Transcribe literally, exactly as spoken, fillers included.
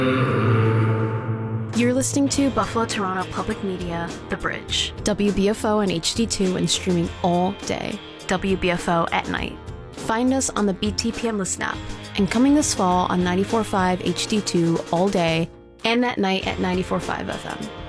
You're listening to Buffalo Toronto Public Media, The Bridge. W B F O and H D two and streaming all day. W B F O at night. Find us on the B T P M Listen app. And coming this fall on ninety-four point five H D two all day and at night at ninety-four point five F M.